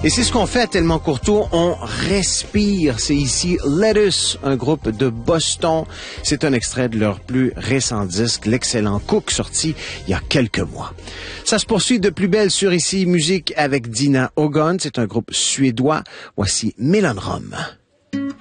Et c'est ce qu'on fait à Tellement Courtois, on respire. C'est ici Lettuce, un groupe de Boston. C'est un extrait de leur plus récent disque, l'excellent Cook, sorti il y a quelques mois. Ça se poursuit de plus belle sur ici Musique avec Dina Ogon. C'est un groupe suédois. Voici Melonrum.